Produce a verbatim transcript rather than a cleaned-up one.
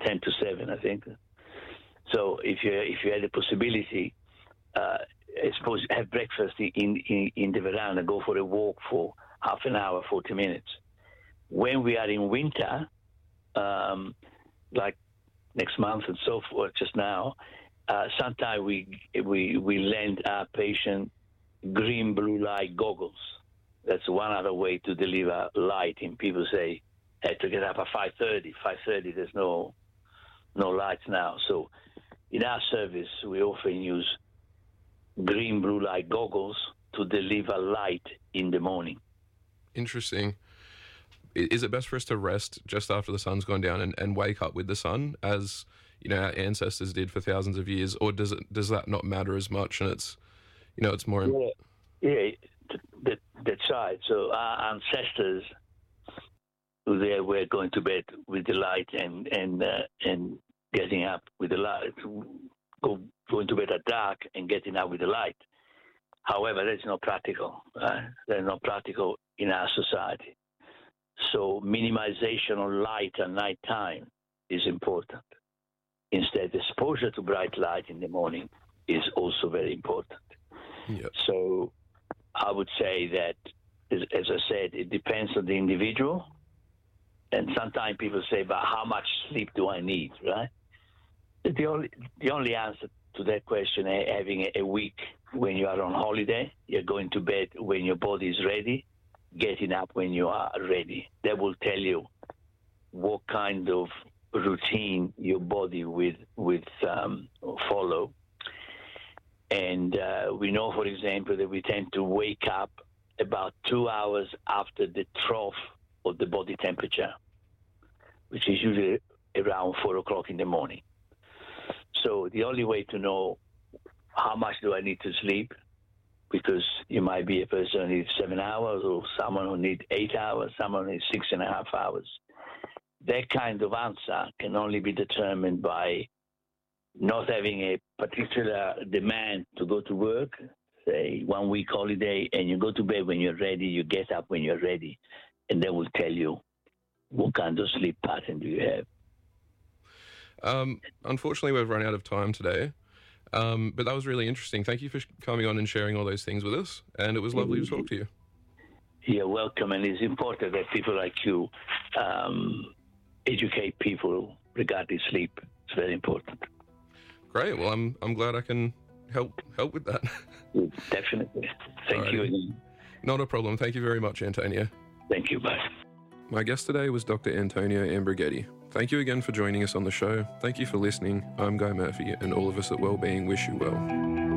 ten to seven, I think. So if you if you had the possibility, uh, I suppose have breakfast in, in in the veranda, go for a walk for half an hour, forty minutes. When we are in winter, um, like next month and so forth, just now, uh, sometimes we we we lend our patient green blue light goggles. That's one other way to deliver light. And people say, I have to get up at five thirty. five thirty, there's no no lights now. So in our service, we often use green blue light goggles to deliver light in the morning. Interesting. Is it best for us to rest just after the sun's gone down and, and wake up with the sun, as you know our ancestors did for thousands of years, or does it does that not matter as much? And it's you know it's more. Yeah, yeah that, that's right. So our ancestors, they were going to bed with the light and and uh, and getting up with the light, go, going to bed at dark and getting up with the light. However, that's not practical. Uh, that's not practical in our society. So minimization of light at night time is important. Instead, exposure to bright light in the morning is also very important. Yep. So I would say that, as, as I said, it depends on the individual. And sometimes people say, but how much sleep do I need, right? The only, the only answer to that question is having a week when you are on holiday, you're going to bed when your body is ready, getting up when you are ready. That will tell you what kind of routine your body will, will um, follow. And uh, we know, for example, that we tend to wake up about two hours after the trough of the body temperature, which is usually around four o'clock in the morning. So the only way to know how much do I need to sleep, because you might be a person who needs seven hours or someone who needs eight hours, someone who needs six and a half hours. That kind of answer can only be determined by not having a particular demand to go to work, say one week holiday, and you go to bed when you're ready, you get up when you're ready, and that will tell you what kind of sleep pattern do you have. Um, unfortunately, we've run out of time today. Um, but that was really interesting. Thank you for coming on and sharing all those things with us. And it was lovely to talk to you. You're welcome. And it's important that people like you um, educate people regarding sleep. It's very important. Great. Well, I'm I'm glad I can help help with that. Definitely. Thank Alrighty. you again. Not a problem. Thank you very much, Antonio. Thank you. Bye. My guest today was Doctor Antonio Ambroghetti. Thank you again for joining us on the show. Thank you for listening. I'm Guy Murphy, and all of us at Wellbeing wish you well.